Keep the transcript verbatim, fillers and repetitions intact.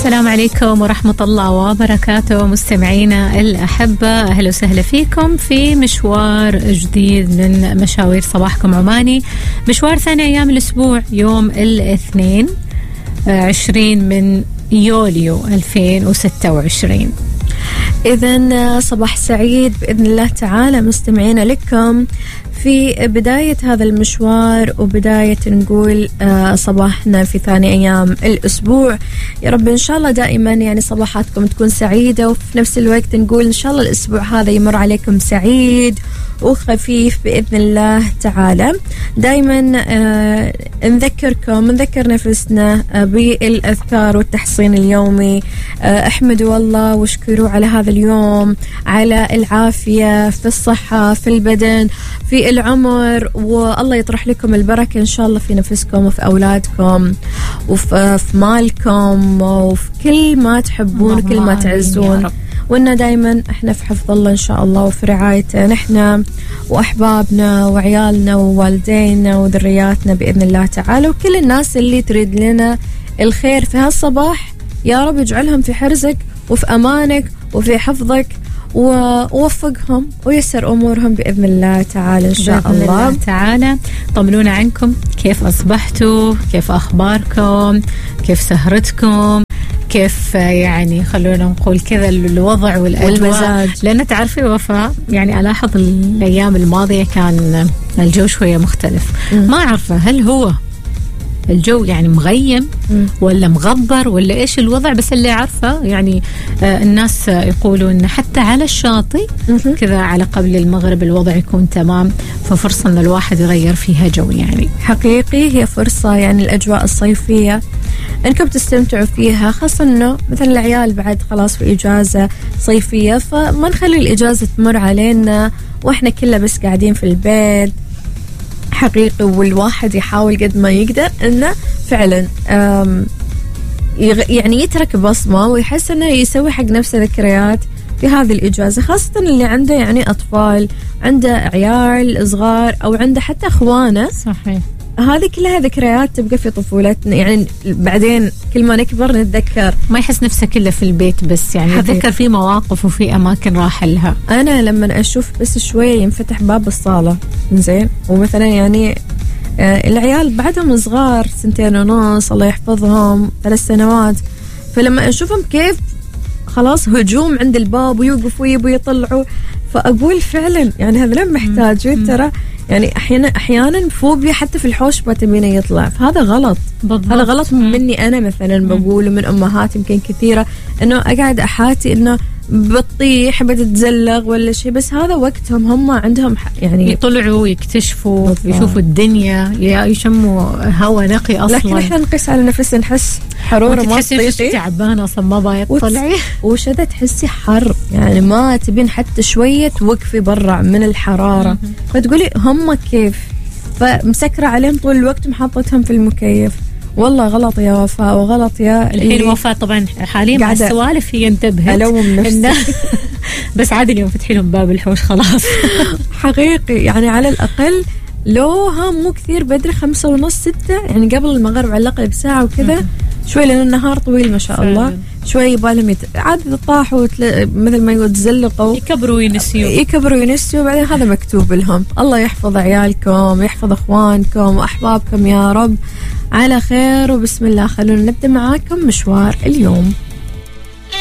السلام عليكم ورحمة الله وبركاته مستمعينا الأحبة، أهلا وسهلا فيكم في مشوار جديد من مشاوير صباحكم عماني. مشوار ثاني أيام الأسبوع يوم الاثنين عشرين من يوليو ألفين وستة وعشرين. إذن صباح سعيد بإذن الله تعالى مستمعينا لكم في بداية هذا المشوار وبداية نقول صباحنا في ثاني أيام الأسبوع. يا رب إن شاء الله دائما يعني صباحاتكم تكون سعيدة، وفي نفس الوقت نقول إن شاء الله الأسبوع هذا يمر عليكم سعيد وخفيف بإذن الله تعالى. دائما آه نذكركم نذكر نفسنا آه بالأذكار والتحصين اليومي. آه احمدوا الله واشكروا على هذا اليوم، على العافية، في الصحة، في البدن، في العمر، والله يطرح لكم البركة إن شاء الله في نفسكم وفي أولادكم وفي في مالكم وفي كل ما تحبون وكل ما تعزون، وإننا دايما إحنا في حفظ الله إن شاء الله وفي رعايته نحن وأحبابنا وعيالنا ووالدينا وذرياتنا بإذن الله تعالى، وكل الناس اللي تريد لنا الخير في هالصباح يا رب يجعلهم في حرزك وفي أمانك وفي حفظك، ووفقهم ويسر أمورهم بإذن الله تعالى إن شاء بإذن الله. الله تعالى. طمنونا عنكم، كيف أصبحتوا، كيف أخباركم، كيف سهرتكم، كيف يعني خلونا نقول كذا الوضع والأجواء، لأن تعرفي وفاء يعني ألاحظ الأيام الماضية كان الجو شوية مختلف. م. ما أعرف هل هو الجو يعني مغيم م. ولا مغبر ولا إيش الوضع، بس اللي عارفة يعني آه الناس يقولوا إن حتى على الشاطئ كذا على قبل المغرب الوضع يكون تمام، ففرصة إن الواحد يغير فيها جو. يعني حقيقي هي فرصة، يعني الأجواء الصيفية انكم تستمتعوا فيها، خاصة انه مثلا العيال بعد خلاص في اجازة صيفية، فما نخلي الاجازة تمر علينا واحنا كلها بس قاعدين في البيت. حقيقي والواحد يحاول قد ما يقدر انه فعلا يعني يترك بصمة ويحس انه يسوي حق نفسه ذكريات في هذه الإجازة، خاصة اللي عنده يعني أطفال، عنده عيال صغار أو عنده حتى أخوانه. صحيح، هذه كلها ذكريات تبقى في طفولتنا، يعني بعدين كل ما نكبر نتذكر، ما يحس نفسه كله في البيت بس، يعني نتذكر في مواقف وفي أماكن راح لها. أنا لما أشوف بس شوية ينفتح باب الصالة زين، ومثلا يعني آه العيال بعدهم صغار سنتين ونص الله يحفظهم ثلاث سنوات، فلما أشوفهم كيف خلاص هجوم عند الباب ويوقفوا ويبوا يطلعوا، فأقول فعلا يعني هذا محتاجين ترى، يعني أحيانا أحيانا فوبيا حتى في الحوش ما تبينه يطلع، فهذا غلط. بالضبط. هذا غلط مني أنا مثلا بقول، ومن أمهات يمكن كثيرة إنه أقعد أحاتي إنه بتطيح بتتزلق ولا شيء، بس هذا وقتهم هم عندهم يعني يطلعوا يكتشفوا بالضبط. يشوفوا الدنيا، يشموا هواء نقي أصلا، لكن إحنا نقيس على نفسنا نحس حرورة ما تطيقي، تعبانة أصلا ما بايت طلعي وشذا تحسي حر، يعني ما تبين حتى شوية توقفي برا من الحرارة، فتقولي هم كيف، فمسكرة عليهم طول الوقت محطتهم في المكيف. والله غلط يا وفاء وغلط يا الحين وفاء طبعا حاليا مع السوالف هي انتبهت ألوم نفسي بس عادي اليوم فتحي لهم باب الحوش خلاص. حقيقي يعني على الأقل لو ها مو كثير بدري خمسة ونص ستة، يعني قبل المغرب على الأقل بساعة وكذا شوي، لأن النهار طويل ما شاء الله، شوي يبالهم يت... عاد طاحوا وتل... مثل ما يتزلقوا يكبروا وينسيوا يكبروا وينسيوا بعدين هذا مكتوب لهم. الله يحفظ عيالكم، يحفظ أخوانكم وأحبابكم يا رب على خير، وبسم الله خلونا نبدأ معاكم مشوار اليوم.